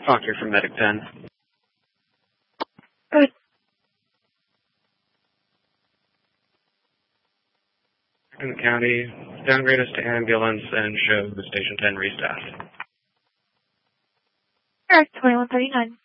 Talk here from Medic 10. Good. In the county, downgrade us to ambulance and show the Station 10 restaffed. Eric 2139.